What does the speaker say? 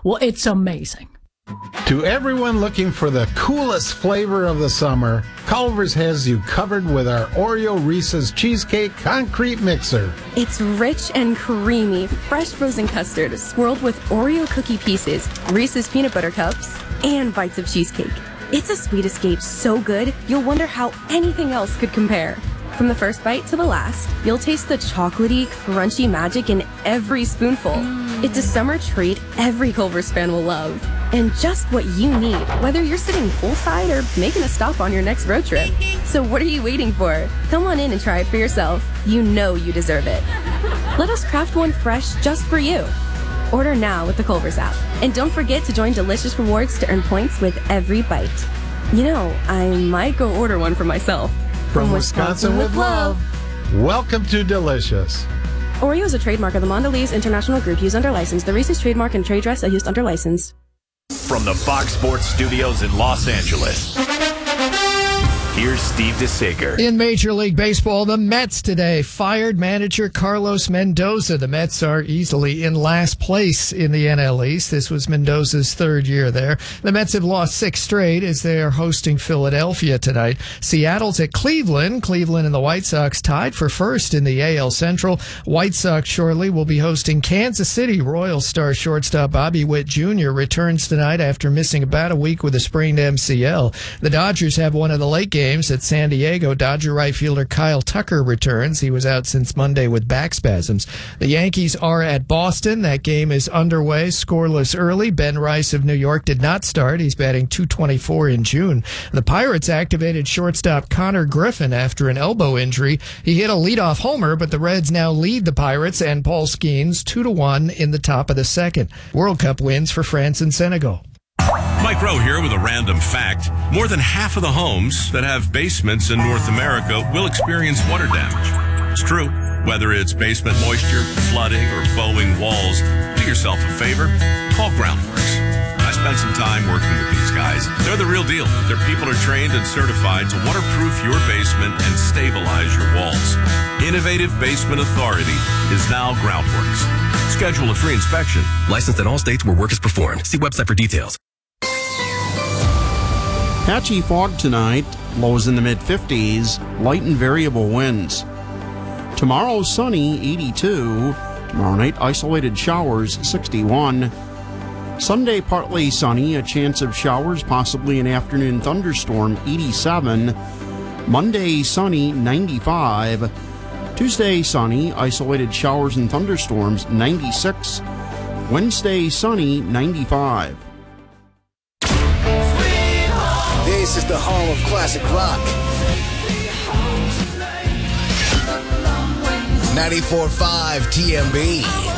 Well, it's amazing. To everyone looking for the coolest flavor of the summer, Culver's has you covered with our Oreo Reese's Cheesecake Concrete Mixer. It's rich and creamy, fresh frozen custard swirled with Oreo cookie pieces, Reese's peanut butter cups, and bites of cheesecake. It's a sweet escape so good, you'll wonder how anything else could compare. From the first bite to the last, you'll taste the chocolatey, crunchy magic in every spoonful. It's a summer treat every Culver's fan will love. And just what you need, whether you're sitting poolside or making a stop on your next road trip. So what are you waiting for? Come on in and try it for yourself. You know you deserve it. Let us craft one fresh just for you. Order now with the Culver's app. And don't forget to join Delicious Rewards to earn points with every bite. You know, I might go order one for myself. From Wisconsin with love. Welcome to Delicious. Oreo is a trademark of the Mondelez International Group used under license. The Reese's trademark and trade dress are used under license. From the Fox Sports Studios in Los Angeles, here's Steve DeSager. In Major League Baseball, the Mets today fired manager Carlos Mendoza. The Mets are easily in last place in the NL East. This was Mendoza's third year there. The Mets have lost 6 straight as they are hosting Philadelphia tonight. Seattle's at Cleveland. Cleveland and the White Sox tied for first in the AL Central. White Sox shortly will be hosting Kansas City. Royal star shortstop Bobby Witt Jr. returns tonight after missing about a week with a sprained MCL. The Dodgers have one of the late games at San Diego. Dodger right fielder Kyle Tucker returns. He was out since Monday with back spasms. The Yankees are at Boston. That game is underway, scoreless early. Ben Rice of New York did not start. He's batting .224 in June. The Pirates activated shortstop Connor Griffin after an elbow injury. He hit a leadoff homer, but the Reds now lead the Pirates and Paul Skeens 2-1 in the top of the second. World Cup wins for France and Senegal. Mike Rowe here with a random fact. More than half of the homes that have basements in North America will experience water damage. It's true. Whether it's basement moisture, flooding, or bowing walls, do yourself a favor. Call Groundworks. I spent some time working with these guys. They're the real deal. Their people are trained and certified to waterproof your basement and stabilize your walls. Innovative Basement Authority is now Groundworks. Schedule a free inspection. Licensed in all states where work is performed. See website for details. Patchy fog tonight, lows in the mid-50s, light and variable winds. Tomorrow, sunny, 82. Tomorrow night, isolated showers, 61. Sunday, partly sunny, a chance of showers, possibly an afternoon thunderstorm, 87. Monday, sunny, 95. Tuesday, sunny, isolated showers and thunderstorms, 96. Wednesday, sunny, 95. This is the home of classic rock. 94.5 TMB.